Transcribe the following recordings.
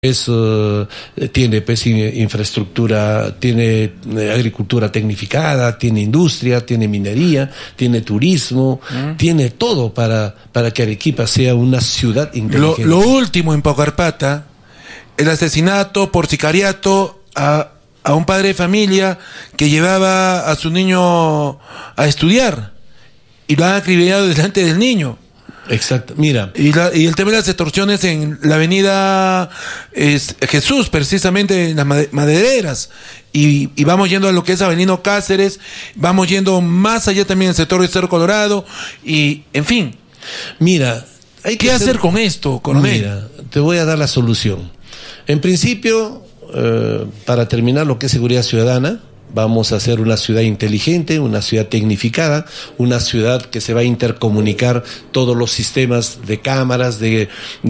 tiene pues infraestructura, tiene agricultura tecnificada, tiene industria, tiene minería, tiene turismo, tiene todo para que Arequipa sea una ciudad inteligente. Lo último en Paucarpata, el asesinato por sicariato a un padre de familia que llevaba a su niño a estudiar y lo han acribillado delante del niño. Exacto, mira. Y el tema de las extorsiones en la avenida Jesús, precisamente en las madereras. Y vamos yendo a lo que es Avelino Cáceres, vamos yendo más allá también en el sector de Cerro Colorado, y en fin. Mira, hay que ¿qué hacer con esto, coronel? Mira, te voy a dar la solución. En principio, para terminar lo que es seguridad ciudadana, vamos a hacer una ciudad inteligente, una ciudad tecnificada, una ciudad que se va a intercomunicar todos los sistemas de cámaras, de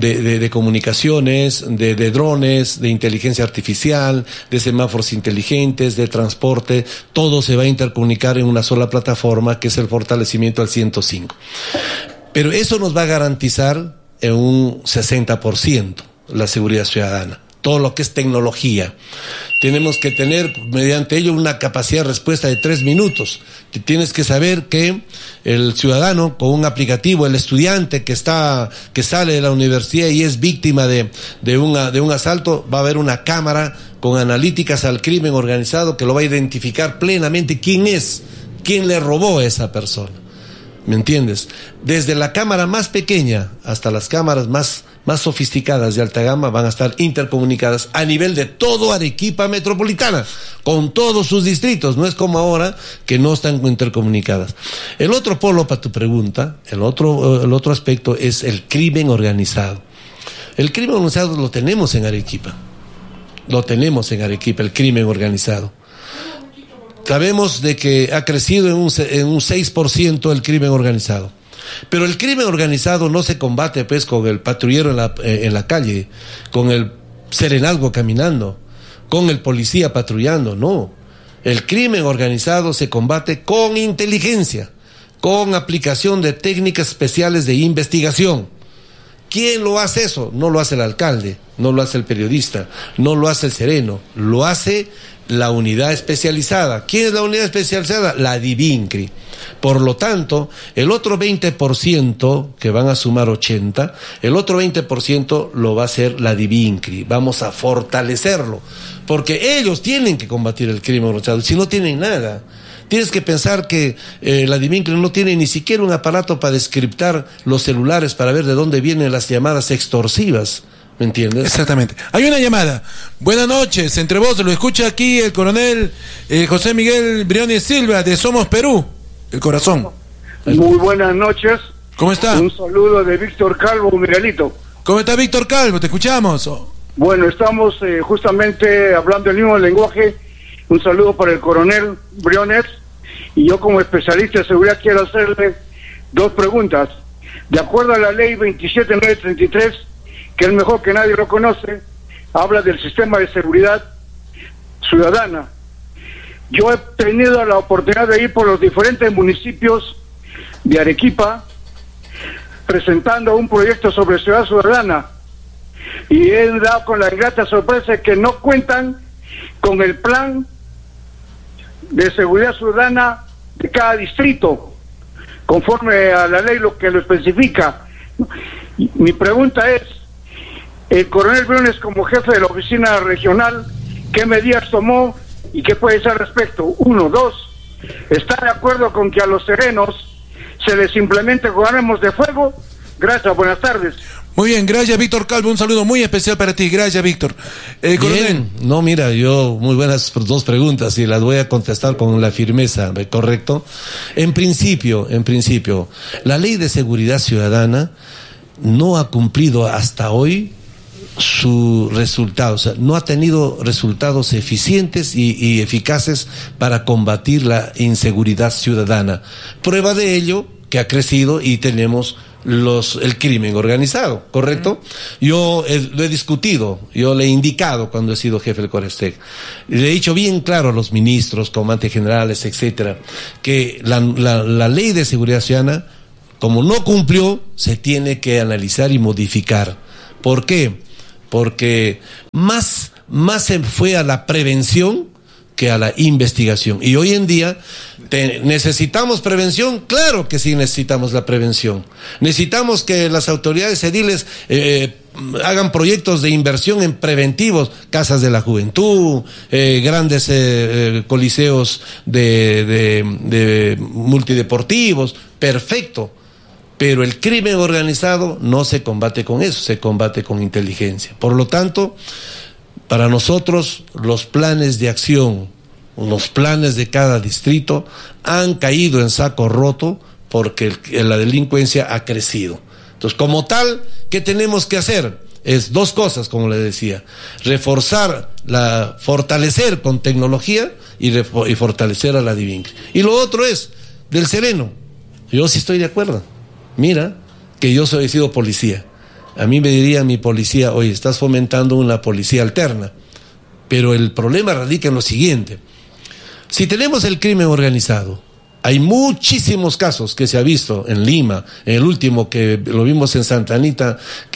comunicaciones, de drones, de inteligencia artificial, de semáforos inteligentes, de transporte, todo se va a intercomunicar en una sola plataforma que es el fortalecimiento al 105. Pero eso nos va a garantizar en un 60% la seguridad ciudadana. Todo lo que es tecnología. Tenemos que tener mediante ello una capacidad de respuesta de 3 minutos. Tienes que saber que el ciudadano con un aplicativo, el estudiante que sale de la universidad y es víctima de un asalto, va a haber una cámara con analíticas al crimen organizado que lo va a identificar plenamente quién es, quién le robó a esa persona. ¿Me entiendes? Desde la cámara más pequeña hasta las cámaras más sofisticadas de alta gama van a estar intercomunicadas a nivel de todo Arequipa metropolitana, con todos sus distritos. No es como ahora que no están intercomunicadas. El otro polo para tu pregunta, el otro aspecto es el crimen organizado. El crimen organizado lo tenemos en Arequipa. El crimen organizado. Sabemos de que ha crecido en un 6% el crimen organizado. Pero el crimen organizado no se combate pues con el patrullero en la calle, con el serenazgo caminando, con el policía patrullando, no. El crimen organizado se combate con inteligencia, con aplicación de técnicas especiales de investigación. ¿Quién lo hace eso? No lo hace el alcalde, no lo hace el periodista, no lo hace el sereno, lo hace la unidad especializada. ¿Quién es la unidad especializada? La DIVINCRI. Por lo tanto, el otro 20%, que van a sumar 80, el otro 20% lo va a hacer la DIVINCRI. Vamos a fortalecerlo, porque ellos tienen que combatir el crimen organizado, si no tienen nada. Tienes que pensar que la DIVINCRI no tiene ni siquiera un aparato para descriptar los celulares para ver de dónde vienen las llamadas extorsivas. ¿Me entiendes? Exactamente. Hay una llamada. Buenas noches, entre vos, lo escucha aquí el coronel José Miguel Briones Silva de Somos Perú, el corazón. Muy buenas noches. ¿Cómo está? Un saludo de Víctor Calvo, Miguelito. ¿Cómo está Víctor Calvo? Te escuchamos. Bueno, estamos justamente hablando el mismo lenguaje. Un saludo para el coronel Briones. Y yo como especialista de seguridad quiero hacerle 2 preguntas. De acuerdo a la ley 27933, que es mejor que nadie lo conoce, habla del sistema de seguridad ciudadana. Yo he tenido la oportunidad de ir por los diferentes municipios de Arequipa presentando un proyecto sobre ciudad ciudadana y he dado con la grata sorpresa de que no cuentan con el plan de seguridad ciudadana de cada distrito conforme a la ley lo que lo especifica. Mi pregunta es: el coronel Briones, como jefe de la oficina regional, ¿qué medidas tomó y qué puede decir al respecto? 1, 2, ¿está de acuerdo con que a los serenos se les implemente armas de fuego? Gracias, buenas tardes. Muy bien, gracias Víctor Calvo, un saludo muy especial para ti, gracias Víctor. Bien, no, mira, muy buenas 2 preguntas y las voy a contestar con la firmeza, ¿correcto? En principio, la ley de seguridad ciudadana no ha cumplido hasta hoy su resultado, o sea, no ha tenido resultados eficientes y eficaces para combatir la inseguridad ciudadana. Prueba de ello que ha crecido y tenemos el crimen organizado, ¿correcto? Yo lo he discutido, yo le he indicado cuando he sido jefe del CORESTEC, le he dicho bien claro a los ministros, comandantes generales, etcétera, que la ley de seguridad ciudadana, como no cumplió, se tiene que analizar y modificar. ¿Por qué? porque más se fue a la prevención que a la investigación. Y hoy en día, ¿necesitamos prevención? Claro que sí necesitamos la prevención. Necesitamos que las autoridades ediles hagan proyectos de inversión en preventivos, casas de la juventud, grandes coliseos de multideportivos, perfecto. Pero el crimen organizado no se combate con eso, se combate con inteligencia. Por lo tanto, para nosotros los planes de acción, los planes de cada distrito han caído en saco roto porque la delincuencia ha crecido. Entonces, como tal, ¿qué tenemos que hacer? Es dos cosas, como le decía: fortalecer con tecnología y fortalecer a la DIVINCRI. Y lo otro es del sereno. Yo sí estoy de acuerdo. Mira, que yo he sido policía. A mí me diría mi policía: oye, estás fomentando una policía alterna. Pero el problema radica en lo siguiente: si tenemos el crimen organizado, hay muchísimos casos que se ha visto en Lima, en el último que lo vimos en Santa Anita,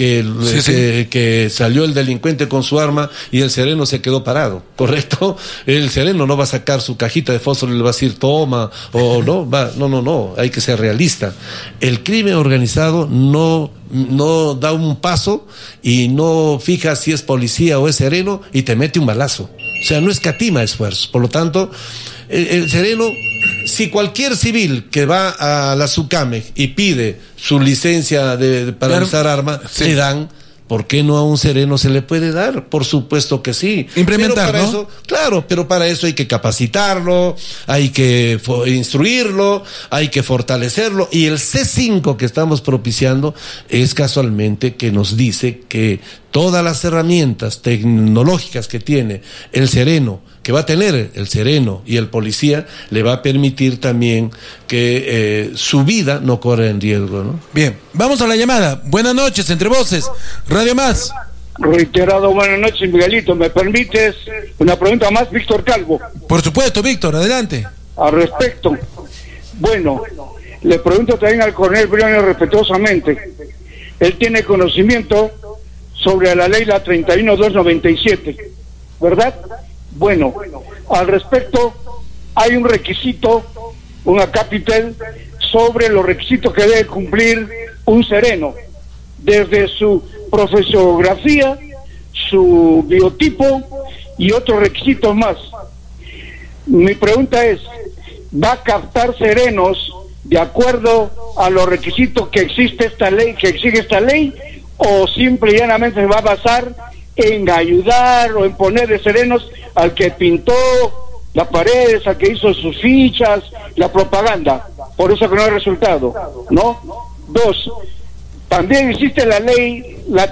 que salió el delincuente con su arma y el sereno se quedó parado, ¿correcto? El sereno no va a sacar su cajita de fósforo y le va a decir toma, o no, hay que ser realista. El crimen organizado no da un paso y no fija si es policía o es sereno y te mete un balazo. O sea, no escatima esfuerzos. Por lo tanto, el sereno, si cualquier civil que va a la SUCAME y pide su licencia para usar arma, le dan. ¿Por qué no a un sereno se le puede dar? Por supuesto que sí. Implementar, pero para ¿no? eso, claro, pero para eso hay que capacitarlo, hay que instruirlo, hay que fortalecerlo. Y el C5 que estamos propiciando es casualmente que nos dice que todas las herramientas tecnológicas que tiene el sereno, que va a tener el sereno y el policía, le va a permitir también que su vida no corra en riesgo, ¿no? Bien, vamos a la llamada. Buenas noches, Entre Voces, Radio Más. Reiterado, buenas noches, Miguelito. ¿Me permites una pregunta más, Víctor Calvo? Por supuesto, Víctor, adelante. Al respecto. Bueno, le pregunto también al coronel Briones respetuosamente. Él tiene conocimiento sobre la ley la 31297, ¿verdad? Bueno, al respecto hay un requisito, un acápitel sobre los requisitos que debe cumplir un sereno, desde su profesiografía, su biotipo y otros requisitos más. Mi pregunta es, ¿va a captar serenos de acuerdo a los requisitos que exige esta ley, o simple y llanamente se va a basar en ayudar o en poner de serenos al que pintó las paredes, al que hizo sus fichas, la propaganda? Por eso que no hay resultado, ¿no? Dos, también existe la ley, la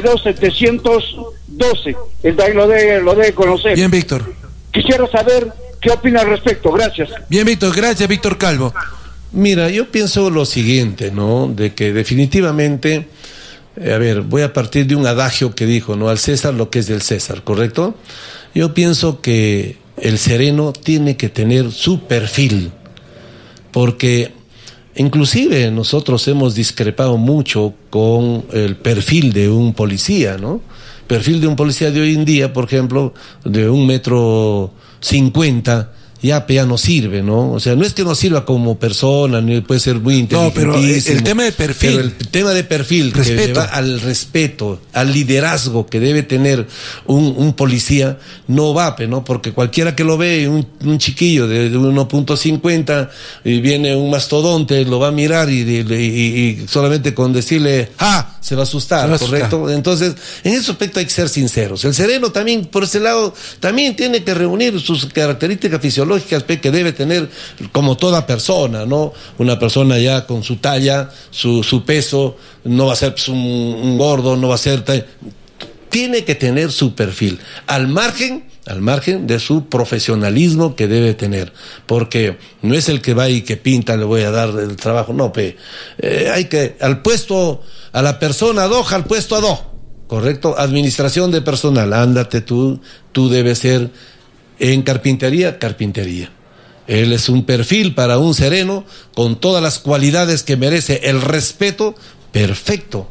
32712, el de ahí lo debe conocer. Bien, Víctor. Quisiera saber qué opina al respecto. Gracias. Bien, Víctor, gracias, Víctor Calvo. Mira, yo pienso lo siguiente, ¿no? De que definitivamente, voy a partir de un adagio que dijo, ¿no? Al César lo que es del César, ¿correcto? Yo pienso que el sereno tiene que tener su perfil, porque inclusive nosotros hemos discrepado mucho con el perfil de un policía, ¿no? Perfil de un policía de hoy en día, por ejemplo, de 1,50 m, ya no sirve, ¿no? O sea, no es que no sirva como persona, ni puede ser muy inteligentísimo. No, pero el tema de perfil. Pero el tema de perfil, respeto, que va al respeto, al liderazgo que debe tener un policía, no va, ¿no? Porque cualquiera que lo ve, un chiquillo de 1,50 y viene un mastodonte, lo va a mirar y solamente con decirle ¡ah! Se va a asustar, ¿correcto? Entonces, en ese aspecto hay que ser sinceros. El sereno también, por ese lado, también tiene que reunir sus características fisiológicas que debe tener como toda persona, ¿no? Una persona ya con su talla, su peso, no va a ser pues, un gordo, no va a ser... Tiene que tener su perfil, al margen de su profesionalismo que debe tener, porque no es el que va y que pinta, le voy a dar el trabajo, no, hay que, al puesto, a la persona ad hoc, al puesto ad hoc, ¿correcto? Administración de personal, ándate tú debes ser en carpintería. Él es un perfil para un sereno con todas las cualidades que merece el respeto, perfecto.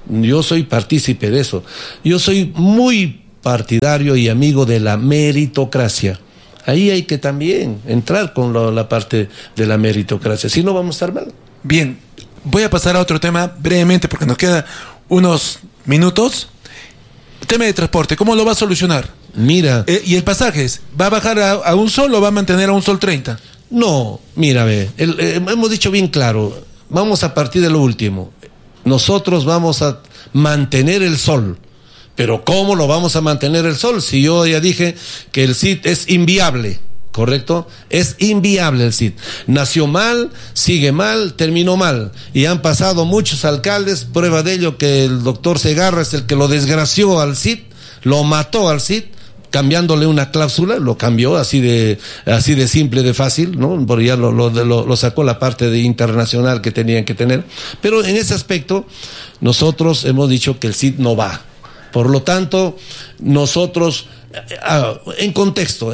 Yo soy partícipe de eso. Yo soy muy partidario y amigo de la meritocracia. Ahí hay que también entrar con la parte de la meritocracia, si no vamos a estar mal. Bien, voy a pasar a otro tema brevemente porque nos queda unos minutos. Tema de transporte, ¿cómo lo va a solucionar? Mira. ¿Y el pasaje? ¿Va a bajar a un sol o va a mantener a un sol 30? No, mira, hemos dicho bien claro, vamos a partir de lo último. Nosotros vamos a mantener el sol. Pero ¿cómo lo vamos a mantener el sol? Si yo ya dije que el CID es inviable, ¿correcto? Es inviable el CID. Nació mal, sigue mal, terminó mal. Y han pasado muchos alcaldes, prueba de ello que el doctor Segarra es el que lo desgració al CID, lo mató al CID, cambiándole una cláusula, lo cambió así de simple, de fácil, ¿no? Porque ya lo sacó la parte de internacional que tenían que tener. Pero en ese aspecto, nosotros hemos dicho que el CID no va. Por lo tanto, nosotros, en contexto,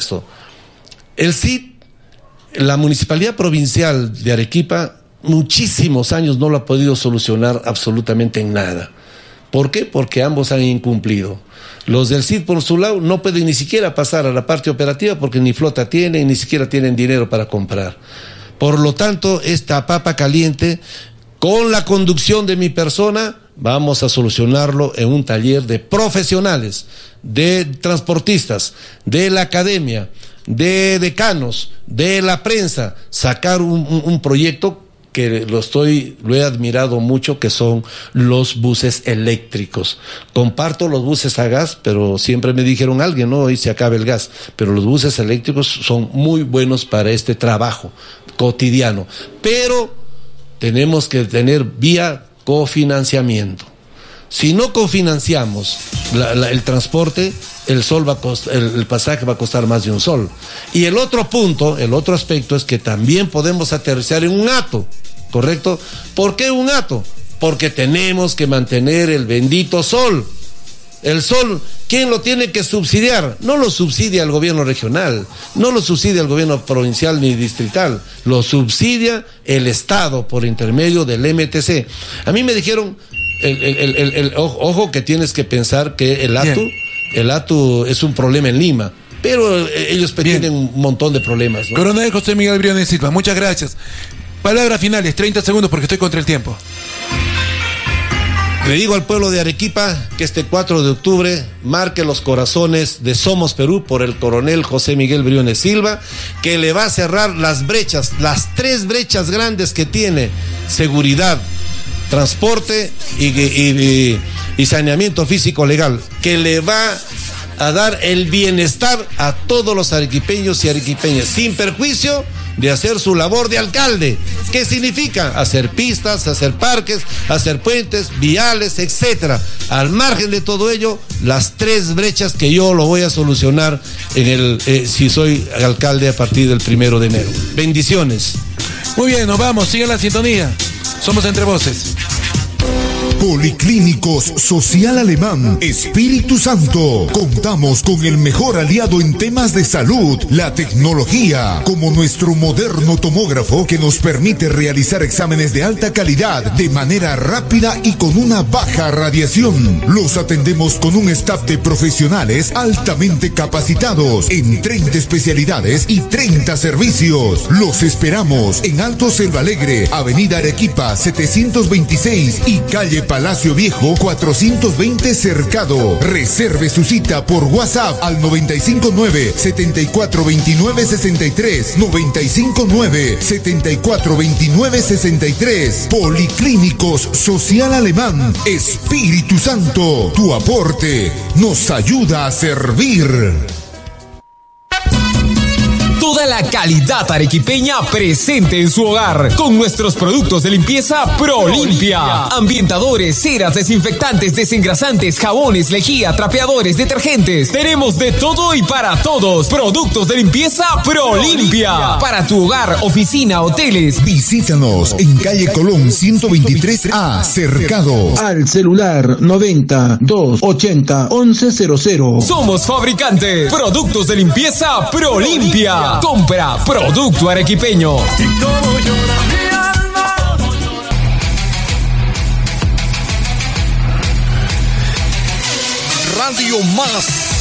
el CID, la Municipalidad Provincial de Arequipa, muchísimos años no lo ha podido solucionar absolutamente en nada. ¿Por qué? Porque ambos han incumplido. Los del CID, por su lado, no pueden ni siquiera pasar a la parte operativa porque ni flota tienen, ni siquiera tienen dinero para comprar. Por lo tanto, esta papa caliente, con la conducción de mi persona, vamos a solucionarlo en un taller de profesionales, de transportistas, de la academia, de decanos, de la prensa, sacar un proyecto que lo he admirado mucho, que son los buses eléctricos. Comparto los buses a gas, pero siempre me dijeron alguien, no, hoy se acaba el gas, pero los buses eléctricos son muy buenos para este trabajo cotidiano, pero tenemos que tener vía cofinanciamiento. Si no cofinanciamos el transporte, el pasaje va a costar más de un sol. Y el otro punto, el otro aspecto es que también podemos aterrizar en un hato, ¿correcto? ¿Por qué un hato? Porque tenemos que mantener el bendito sol. El sol, ¿quién lo tiene que subsidiar? No lo subsidia el gobierno regional, no lo subsidia el gobierno provincial ni distrital, lo subsidia el Estado por intermedio del MTC. A mí me dijeron, ojo que tienes que pensar que el ATU es un problema en Lima, pero ellos tienen un montón de problemas, ¿no? Coronel José Miguel Briones Silva, muchas gracias. Palabras finales, 30 segundos porque estoy contra el tiempo. Le digo al pueblo de Arequipa que este 4 de octubre marque los corazones de Somos Perú por el coronel José Miguel Briones Silva, que le va a cerrar las brechas, las 3 brechas grandes que tiene: seguridad, transporte y saneamiento físico legal, que le va a dar el bienestar a todos los arequipeños y arequipeñas, sin perjuicio de hacer su labor de alcalde. ¿Qué significa? Hacer pistas, hacer parques, hacer puentes, viales, etcétera. Al margen de todo ello, las 3 brechas que yo lo voy a solucionar si soy alcalde a partir del 1 de enero. Bendiciones. Muy bien, nos vamos, sigan la sintonía. Somos Entre Voces. Policlínicos Social Alemán Espíritu Santo. Contamos con el mejor aliado en temas de salud, la tecnología, como nuestro moderno tomógrafo que nos permite realizar exámenes de alta calidad de manera rápida y con una baja radiación. Los atendemos con un staff de profesionales altamente capacitados en 30 especialidades y 30 servicios. Los esperamos en Alto Selva Alegre, Avenida Arequipa 726 y calle Palacio Viejo 420 Cercado. Reserve su cita por WhatsApp al 959-7429-63, 959-7429-63. Policlínicos Social Alemán Espíritu Santo. Tu aporte nos ayuda a servir. Toda la calidad arequipeña presente en su hogar con nuestros productos de limpieza ProLimpia. Ambientadores, ceras, desinfectantes, desengrasantes, jabones, lejía, trapeadores, detergentes. Tenemos de todo y para todos. Productos de limpieza ProLimpia. Para tu hogar, oficina, hoteles. Visítanos en calle Colón 123A, Cercado. Al celular 90-280-1100. Somos fabricantes. Productos de limpieza ProLimpia. Compra producto arequipeño. radio más